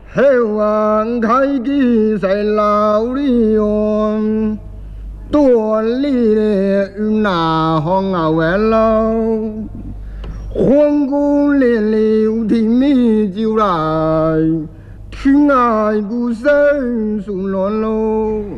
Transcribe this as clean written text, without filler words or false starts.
希望开机在老里用，多里的那行啊为老，黄姑连流的米酒来，听爱故声诉乱喽。